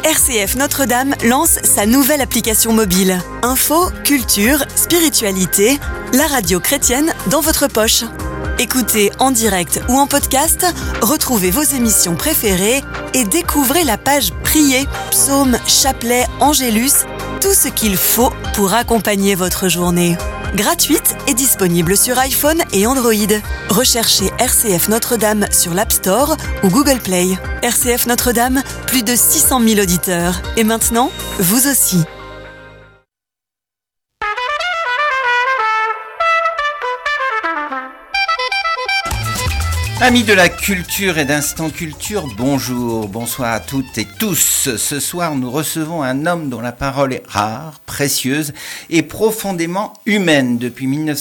RCF Notre-Dame lance sa nouvelle application mobile. Info, culture, spiritualité, la radio chrétienne dans votre poche. Écoutez en direct ou en podcast, retrouvez vos émissions préférées et découvrez la page Prier, psaumes, chapelets, angélus, tout ce qu'il faut pour accompagner votre journée. Gratuite et disponible sur iPhone et Android. Recherchez RCF Notre-Dame sur l'App Store ou Google Play. RCF Notre-Dame, plus de 600 000 auditeurs. Et maintenant, vous aussi. Amis de la culture et d'Instant Culture, bonjour, bonsoir à toutes et tous. Ce soir, nous recevons un homme dont la parole est rare, précieuse et profondément humaine. Depuis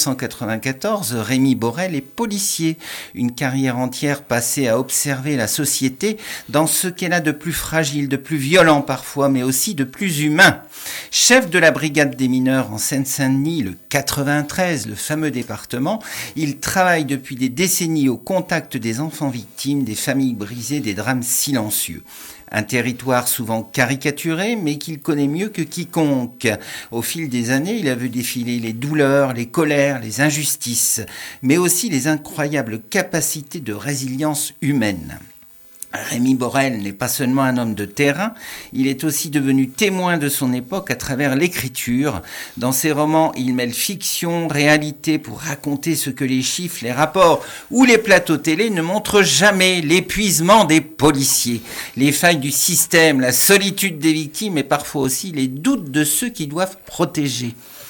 1994, Rémi Borel est policier. Une carrière entière passée à observer la société dans ce qu'elle a de plus fragile, de plus violent parfois, mais aussi de plus humain. Chef de la brigade des mineurs en Seine-Saint-Denis, le 93, le fameux département, il travaille depuis des décennies au contact des enfants victimes, des familles brisées, des drames silencieux. Un territoire souvent caricaturé, mais qu'il connaît mieux que quiconque. Au fil des années, il a vu défiler les douleurs, les colères, les injustices, mais aussi les incroyables capacités de résilience humaine. Rémi Borel n'est pas seulement un homme de terrain, il est aussi devenu témoin de son époque à travers l'écriture. Dans ses romans, il mêle fiction, réalité pour raconter ce que les chiffres, les rapports ou les plateaux télé ne montrent jamais. L'épuisement des policiers, les failles du système, la solitude des victimes et parfois aussi les doutes de ceux qui doivent protéger.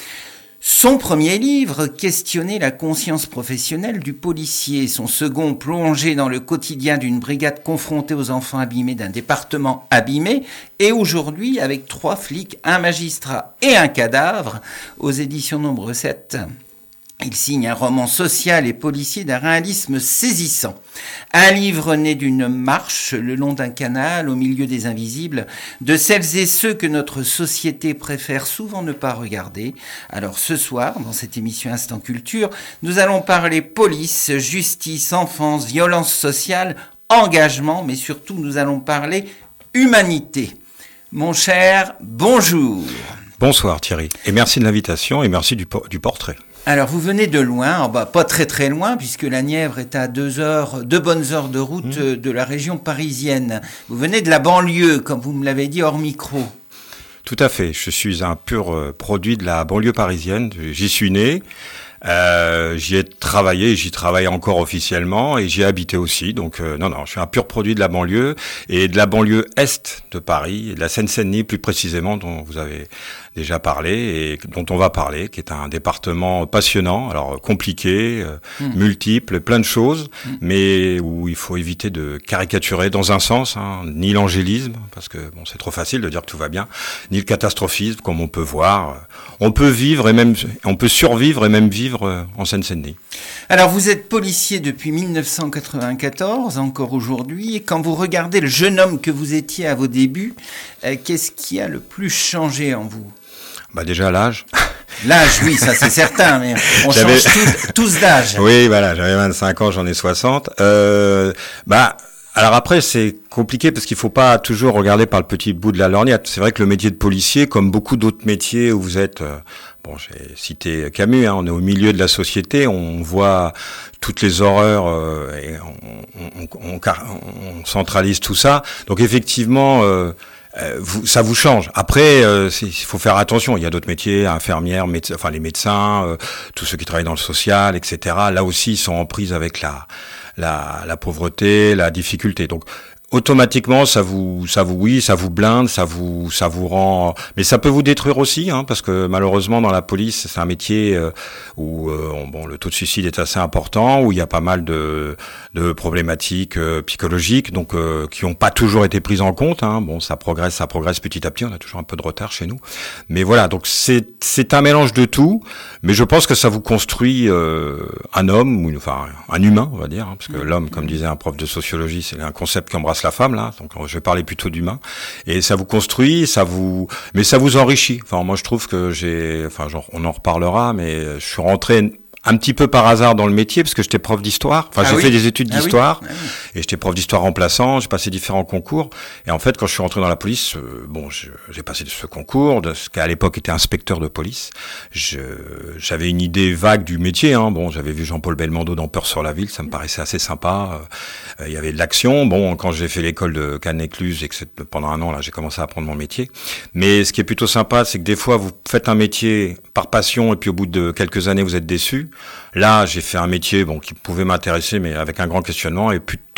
Son premier livre questionnait la conscience professionnelle du policier. Son second plongeait dans le quotidien d'une brigade confrontée aux enfants abîmés d'un département abîmé. Et aujourd'hui, avec 3 flics, un magistrat et un cadavre, aux éditions Nombre 7... il signe un roman social et policier d'un réalisme saisissant. Un livre né d'une marche le long d'un canal, au milieu des invisibles, de celles et ceux que notre société préfère souvent ne pas regarder. Alors ce soir, dans cette émission Instant Culture, nous allons parler police, justice, enfance, violence sociale, engagement, mais surtout nous allons parler humanité. Mon cher, bonjour. Bonsoir Thierry, et merci de l'invitation et merci du portrait. Alors, vous venez de loin, pas très loin, puisque la Nièvre est à 2 bonnes heures de route de la région parisienne. Vous venez de la banlieue, comme vous me l'avez dit hors micro. Tout à fait, je suis un pur produit de la banlieue parisienne, j'y suis né. J'y ai travaillé, j'y travaille encore officiellement et j'y ai habité aussi. Donc non, je suis un pur produit de la banlieue et de la banlieue est de Paris et de la Seine-Saint-Denis plus précisément, dont vous avez déjà parlé et dont on va parler, qui est un département passionnant, alors compliqué, multiple, plein de choses, mais où il faut éviter de caricaturer dans un sens, ni l'angélisme, parce que bon, c'est trop facile de dire que tout va bien, ni le catastrophisme, comme on peut voir. On peut vivre et même, on peut survivre et même vivre en Seine-Saint-Denis. Alors, vous êtes policier depuis 1994, encore aujourd'hui, et quand vous regardez le jeune homme que vous étiez à vos débuts, qu'est-ce qui a le plus changé en vous ? Déjà l'âge. L'âge, oui, ça c'est certain, mais on change tous d'âge. Oui, voilà, j'avais 25 ans, j'en ai 60. Alors après, c'est compliqué parce qu'il faut pas toujours regarder par le petit bout de la lorgnette. C'est vrai que le métier de policier, comme beaucoup d'autres métiers où vous êtes, j'ai cité Camus, on est au milieu de la société, on voit toutes les horreurs et on centralise tout ça. Donc effectivement, ça vous change. Après, il faut faire attention. Il y a d'autres métiers, infirmières, les médecins, tous ceux qui travaillent dans le social, etc. Là aussi, ils sont en prise avec la pauvreté, la difficulté. Donc, automatiquement, ça vous blinde, ça vous rend, mais ça peut vous détruire aussi, parce que malheureusement dans la police, c'est un métier où le taux de suicide est assez important, où il y a pas mal de problématiques psychologiques, donc qui n'ont pas toujours été prises en compte. Ça progresse petit à petit. On a toujours un peu de retard chez nous, mais voilà. Donc c'est un mélange de tout, mais je pense que ça vous construit un homme, un humain, on va dire, parce que l'homme, comme disait un prof de sociologie, c'est un concept qui embrasse la femme là, donc je vais parler plutôt d'humain, et ça vous construit, mais ça vous enrichit. Moi je trouve que on en reparlera, mais je suis rentré un petit peu par hasard dans le métier, parce que j'étais prof d'histoire. Enfin, j'ai fait des études d'histoire, et j'étais prof d'histoire remplaçant, j'ai passé différents concours. Et en fait, quand je suis rentré dans la police, j'ai passé ce concours, de ce qu'à l'époque était inspecteur de police. J'avais une idée vague du métier, hein. Bon, j'avais vu Jean-Paul Belmondo dans Peur sur la ville, ça me paraissait assez sympa. Il y avait de l'action. Bon, quand j'ai fait l'école de Cannes-Écluse et que pendant un an, là, j'ai commencé à apprendre mon métier. Mais ce qui est plutôt sympa, c'est que des fois, vous faites un métier par passion, et puis au bout de quelques années, vous êtes déçu. Là, j'ai fait un métier qui pouvait m'intéresser, mais avec un grand questionnement, et plus de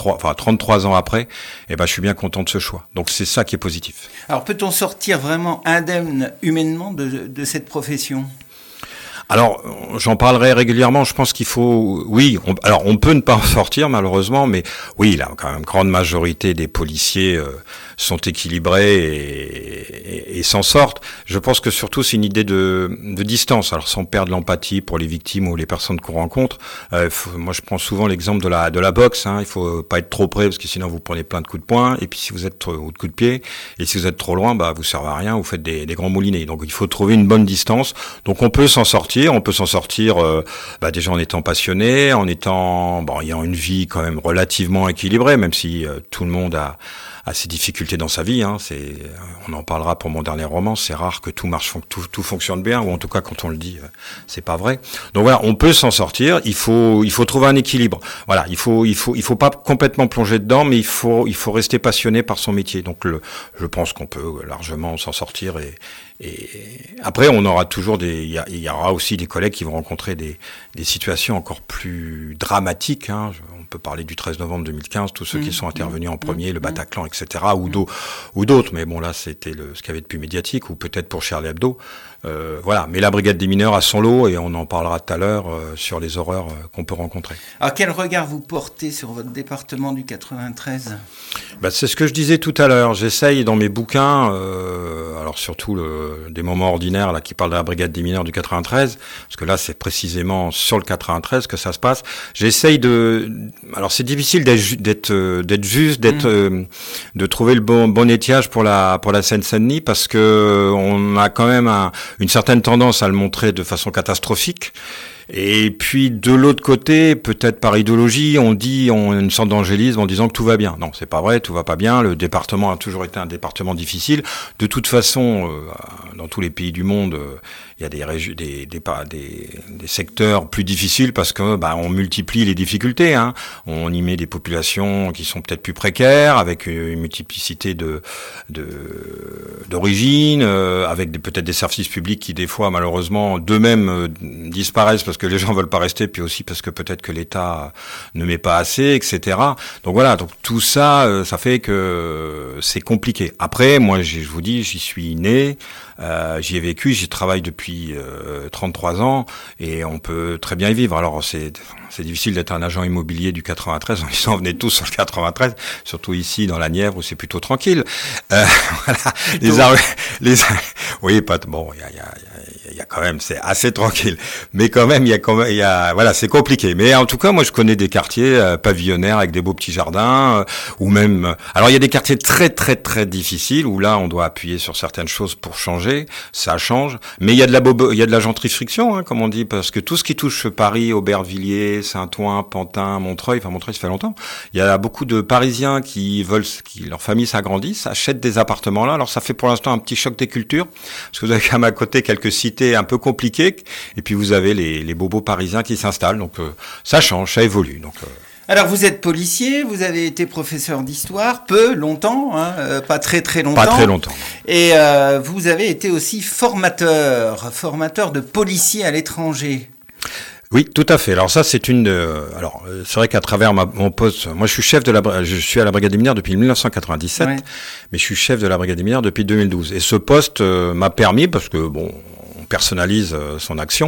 33 ans après, je suis bien content de ce choix. Donc c'est ça qui est positif. Alors peut-on sortir vraiment indemne humainement de cette profession ? Alors, j'en parlerai régulièrement. Je pense qu'il faut, on peut ne pas en sortir malheureusement, mais oui, la quand même grande majorité des policiers sont équilibrés et s'en sortent. Je pense que surtout c'est une idée de distance. Alors sans perdre l'empathie pour les victimes ou les personnes qu'on rencontre. Moi, je prends souvent l'exemple de la boxe. Hein. Il faut pas être trop près parce que sinon vous prenez plein de coups de poing. Et puis si vous êtes ou de coups de pied, et si vous êtes trop loin, vous servez à rien. Vous faites des grands moulinets. Donc il faut trouver une bonne distance. Donc on peut s'en sortir. On peut s'en sortir déjà en étant passionné, en ayant une vie quand même relativement équilibrée, même si tout le monde a ses difficultés dans sa vie. Hein. On en parlera pour mon dernier roman. C'est rare que tout marche, tout fonctionne bien, ou en tout cas quand on le dit, c'est pas vrai. Donc voilà, on peut s'en sortir. Il faut trouver un équilibre. Voilà, il faut pas complètement plonger dedans, mais il faut rester passionné par son métier. Donc je pense qu'on peut largement s'en sortir et après, on aura toujours il y aura aussi des collègues qui vont rencontrer des situations encore plus dramatiques. Hein. On peut parler du 13 novembre 2015, tous ceux qui sont intervenus en premier, le Bataclan, etc., ou d'autres. Mais bon, là, c'était ce qu'il y avait de plus médiatique, ou peut-être pour Charlie Hebdo. Voilà. Mais la brigade des mineurs a son lot, et on en parlera tout à l'heure sur les horreurs qu'on peut rencontrer. Alors, quel regard vous portez sur votre département du 93 ? C'est ce que je disais tout à l'heure. J'essaye dans mes bouquins, alors surtout des moments ordinaires là qui parlent de la brigade des mineurs du 93, parce que là c'est précisément sur le 93 que ça se passe. J'essaye alors c'est difficile d'être juste, de trouver le bon étiage pour la Seine-Saint-Denis, parce que on a quand même une certaine tendance à le montrer de façon catastrophique. Et puis de l'autre côté, peut-être par idéologie, on a une sorte d'angélisme en disant que tout va bien. Non, c'est pas vrai, tout va pas bien. Le département a toujours été un département difficile. De toute façon, dans tous les pays du monde, il y a des secteurs plus difficiles parce que on multiplie les difficultés. Hein. On y met des populations qui sont peut-être plus précaires, avec une multiplicité d'origines, avec peut-être des services publics qui des fois malheureusement d'eux-mêmes disparaissent parce que les gens veulent pas rester, puis aussi parce que peut-être que l'État ne met pas assez, etc. Donc voilà, donc tout ça, ça fait que c'est compliqué. Après, moi, je vous dis, j'y suis né, j'y ai vécu, j'y travaille depuis 33 ans, et on peut très bien y vivre. Alors c'est difficile d'être un agent immobilier du 93 en disant venez tous sur le 93, surtout ici dans la Nièvre où c'est plutôt tranquille. Voilà, oui, pas bon, il y a quand même, c'est assez tranquille, mais quand même voilà, c'est compliqué. Mais en tout cas, moi je connais des quartiers pavillonnaires avec des beaux petits jardins, ou même, alors il y a des quartiers très très très difficiles où là on doit appuyer sur certaines choses pour changer, ça change. Mais il y a de la gentrification, hein, comme on dit, parce que tout ce qui touche Paris, Aubervilliers, Saint-Ouen, Pantin, Montreuil, ça fait longtemps. Il y a beaucoup de Parisiens qui leur famille s'agrandissent, achètent des appartements là. Alors ça fait pour l'instant un petit choc des cultures, parce que vous avez à ma côté quelques cités un peu compliquées, et puis vous avez les bobos parisiens qui s'installent. Donc ça change, ça évolue. Donc alors vous êtes policier, vous avez été professeur d'histoire, longtemps, hein, pas très très longtemps. Pas très longtemps. Et vous avez été aussi formateur de policiers à l'étranger. Oui, tout à fait. Alors ça, c'est c'est vrai qu'à travers mon poste, moi je suis à la brigade des mineurs depuis 1997, ouais. Mais je suis chef de la brigade des mineurs depuis 2012. Et ce poste m'a permis, parce que on personnalise son action,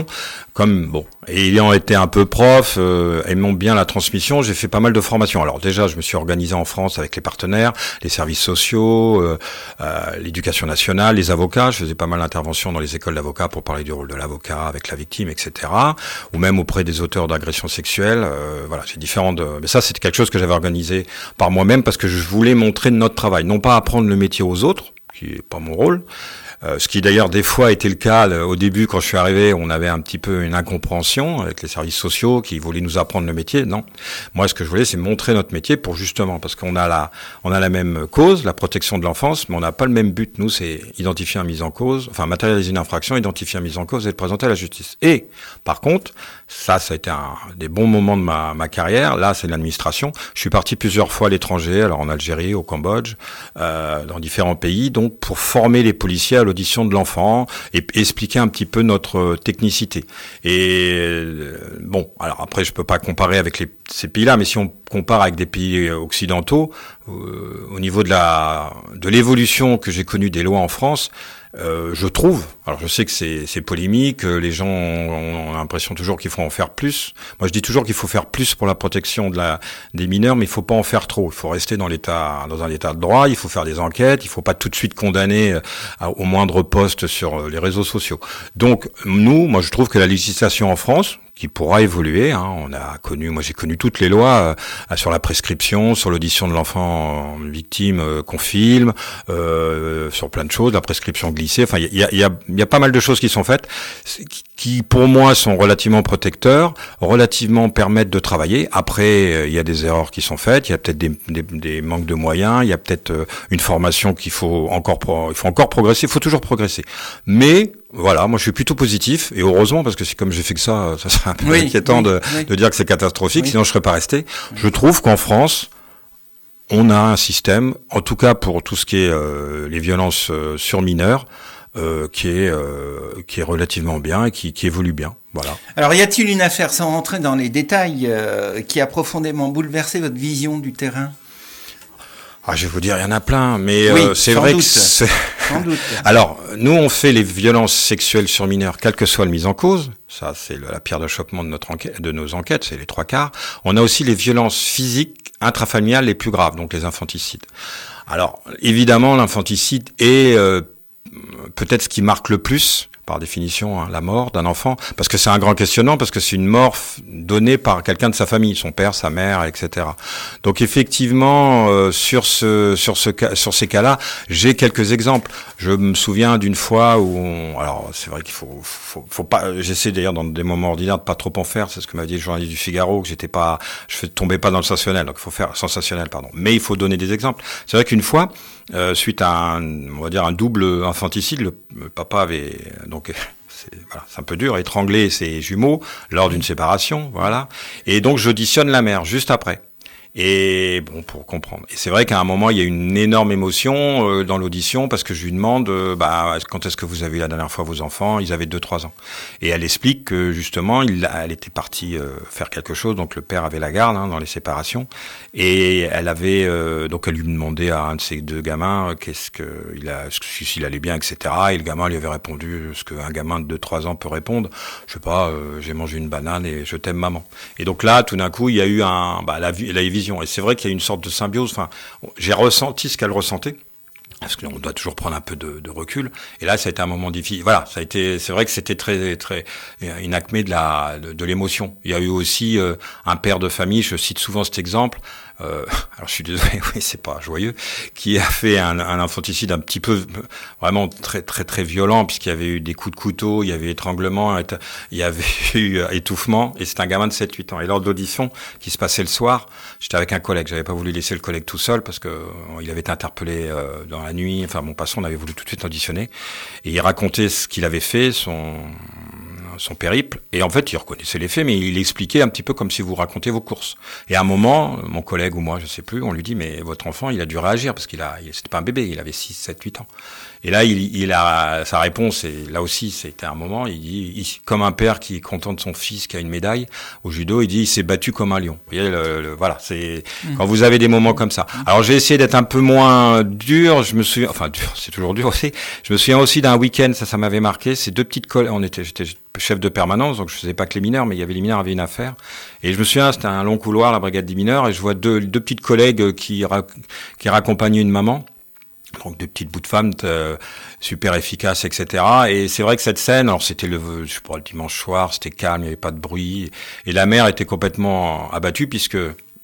et ayant été un peu prof, aimant bien la transmission, j'ai fait pas mal de formations. Alors déjà, je me suis organisé en France avec les partenaires, les services sociaux, l'éducation nationale, les avocats. Je faisais pas mal d'interventions dans les écoles d'avocats pour parler du rôle de l'avocat avec la victime, etc. Ou même auprès des auteurs d'agressions sexuelles. Voilà, c'est différent mais ça, c'était quelque chose que j'avais organisé par moi-même parce que je voulais montrer notre travail. Non pas apprendre le métier aux autres, qui est pas mon rôle, Ce qui d'ailleurs des fois était le cas au début quand je suis arrivé, on avait un petit peu une incompréhension avec les services sociaux qui voulaient nous apprendre le métier. Non, moi ce que je voulais c'est montrer notre métier pour justement parce qu'on a la même cause, la protection de l'enfance, mais on n'a pas le même but. Nous c'est identifier un mise en cause, enfin matérialiser une infraction, identifier un mise en cause et le présenter à la justice. Et par contre, ça a été des bons moments de ma carrière. Là c'est l'administration. Je suis parti plusieurs fois à l'étranger, alors en Algérie, au Cambodge, dans différents pays, donc pour former les policiers à l'audition de l'enfant et expliquer un petit peu notre technicité. Et bon, alors après je peux pas comparer avec ces pays-là, mais si on compare avec des pays occidentaux, au niveau de l'évolution que j'ai connue des lois en France, je trouve, alors je sais que c'est polémique, les gens ont l'impression toujours qu'il faut en faire plus. Moi je dis toujours qu'il faut faire plus pour la protection des mineurs, mais il faut pas en faire trop. Il faut rester dans un état de droit, il faut faire des enquêtes, il faut pas tout de suite condamner au moindre poste sur les réseaux sociaux. Donc moi je trouve que la législation en France, qui pourra évoluer, moi j'ai connu toutes les lois sur la prescription, sur l'audition de l'enfant victime qu'on filme, sur plein de choses, la prescription glissée, enfin il y a pas mal de choses qui sont faites, qui pour moi sont relativement protecteurs, relativement permettent de travailler. Après il y a des erreurs qui sont faites, il y a peut-être des manques de moyens, il y a peut-être une formation il faut encore progresser, il faut toujours progresser. Mais voilà, moi je suis plutôt positif et heureusement parce que c'est comme j'ai fait que ça serait un peu inquiétant de dire que c'est catastrophique, sinon je serais pas resté. Je trouve qu'en France, on a un système, en tout cas pour tout ce qui est les violences sur mineurs, qui est relativement bien et qui évolue bien. Voilà. Alors y a-t-il une affaire, sans rentrer dans les détails, qui a profondément bouleversé votre vision du terrain ? Je vais vous dire, il y en a plein, mais c'est sans vrai doute. que c'est... Sans doute. Alors, nous, on fait les violences sexuelles sur mineurs, quelle que soit la mise en cause. Ça, c'est la pierre d'achoppement de nos enquêtes, c'est les 3/4. On a aussi les violences physiques intrafamiliales les plus graves, donc les infanticides. Alors, évidemment, l'infanticide est peut-être ce qui marque le plus, par définition, la mort d'un enfant, parce que c'est un grand questionnement, parce que c'est une mort donnée par quelqu'un de sa famille, son père, sa mère, etc. Donc effectivement, sur ces cas-là, j'ai quelques exemples. Je me souviens d'une fois où, alors c'est vrai qu'il faut pas. J'essaie d'ailleurs dans des moments ordinaires de pas trop en faire. C'est ce que m'a dit le journaliste du Figaro, que je tombais pas dans le sensationnel. Donc il faut faire sensationnel, pardon. Mais il faut donner des exemples. C'est vrai qu'une fois, suite à un double infanticide, le papa avait donc c'est un peu dur, étrangler ses jumeaux lors d'une séparation, voilà. Et donc j'auditionne la mère juste après. Et bon, pour comprendre. Et c'est vrai qu'à un moment, il y a une énorme émotion dans l'audition parce que je lui demande quand est-ce que vous avez eu la dernière fois vos enfants ? Ils avaient 2-3 ans. Et elle explique que justement, elle était partie faire quelque chose, donc le père avait la garde dans les séparations. Et elle avait donc elle lui demandait à un de ses 2 gamins s'il allait bien, etc. Et le gamin lui avait répondu ce qu'un gamin de 2-3 ans peut répondre. Je sais pas, j'ai mangé une banane et je t'aime maman. Et donc là, tout d'un coup, il y a eu la vision. Et c'est vrai qu'il y a une sorte de symbiose. Enfin, j'ai ressenti ce qu'elle ressentait. Parce qu'on doit toujours prendre un peu de recul. Et là, ça a été un moment difficile. Voilà, c'est vrai que c'était très, très, une acmé de l'émotion. Il y a eu aussi un père de famille, je cite souvent cet exemple, alors je suis désolé, oui, c'est pas joyeux, qui a fait un infanticide un petit peu, vraiment très, très, très violent, puisqu'il y avait eu des coups de couteau, il y avait étranglement, il y avait eu étouffement, et c'est un gamin de 7-8 ans. Et lors de l'audition, qui se passait le soir, j'étais avec un collègue, j'avais pas voulu laisser le collègue tout seul, parce que il avait été interpellé dans la nuit, enfin mon patron, on avait voulu tout de suite auditionner, et il racontait ce qu'il avait fait, son périple, et en fait il reconnaissait les faits, mais il expliquait un petit peu comme si vous racontez vos courses. Et à un moment, mon collègue ou moi, je sais plus, on lui dit mais votre enfant il a dû réagir parce c'était pas un bébé, il avait 6-7-8 ans. Et là il a sa réponse, et là aussi c'était un moment, il dit comme un père qui est content de son fils qui a une médaille au judo, il dit il s'est battu comme un lion. Vous voyez voilà, c'est quand vous avez des moments comme ça. Alors j'ai essayé d'être un peu moins dur, dur, c'est toujours dur aussi. Je me souviens aussi d'un week-end, ça m'avait marqué, ces 2 petites collègues, j'étais chef de permanence, donc je faisais pas que les mineurs, mais il y avait les mineurs avaient une affaire. Et je me souviens, c'était un long couloir, la brigade des mineurs, et je vois deux petites collègues qui raccompagnaient une maman. Donc 2 petites bouts de femmes super efficaces, etc. Et c'est vrai que cette scène, alors c'était le dimanche soir, c'était calme, il n'y avait pas de bruit, et la mère était complètement abattue puisque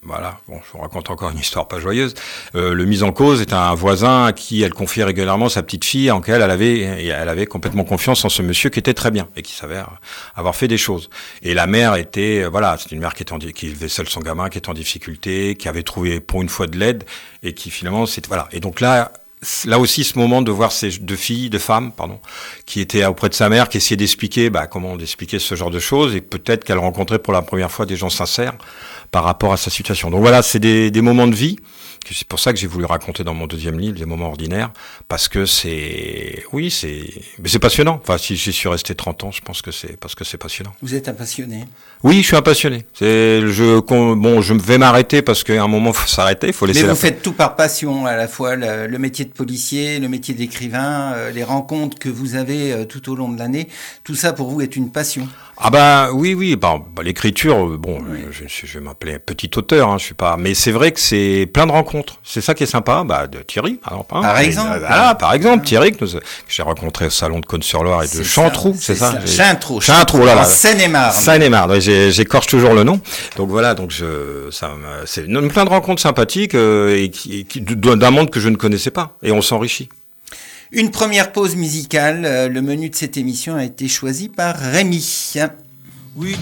Voilà, bon, je vous raconte encore une histoire pas joyeuse. Le mis en cause est un voisin à qui elle confiait régulièrement sa petite fille, en laquelle elle avait complètement confiance en ce monsieur qui était très bien et qui savait avoir fait des choses. Et la mère était, c'est une mère qui élevait seule son gamin, qui était en difficulté, qui avait trouvé pour une fois de l'aide et qui finalement, Et donc là aussi, ce moment de voir ces deux femmes, qui étaient auprès de sa mère, qui essayaient d'expliquer, comment d'expliquer ce genre de choses, et peut-être qu'elle rencontrait pour la première fois des gens sincères par rapport à sa situation. Donc voilà, c'est des moments de vie. C'est pour ça que j'ai voulu raconter dans mon deuxième livre, des moments ordinaires, parce que c'est passionnant. Enfin, si j'y suis resté 30 ans, je pense que c'est parce que c'est passionnant. Vous êtes un passionné? Oui, je suis un passionné. Je vais m'arrêter parce qu'à un moment, il faut s'arrêter, il faut laisser. Mais vous faites tout par passion, à la fois le métier de policier, le métier d'écrivain, les rencontres que vous avez tout au long de l'année. Tout ça, pour vous, est une passion? Oui. L'écriture, je vais m'appeler petit auteur, je suis pas. Mais c'est vrai que c'est plein de rencontres. C'est ça qui est sympa, de Thierry, par exemple. Par exemple, Thierry que j'ai rencontré au salon de Cône-sur-Loire et de Chanteroux, c'est ça. Chanteroux, là. En Seine-et-Marne. Seine-et-Marne, j'écorche toujours le nom. Donc voilà, c'est plein de rencontres sympathiques et d'un monde que je ne connaissais pas, et on s'enrichit. Une première pause musicale. Le menu de cette émission a été choisi par Rémi. Oui,